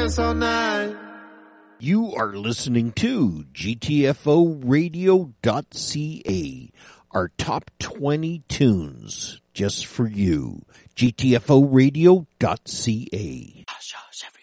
dance all night. You are listening to GTFOradio.ca, our top 20 tunes just for you. GTFOradio.ca. Hush, hush, everybody.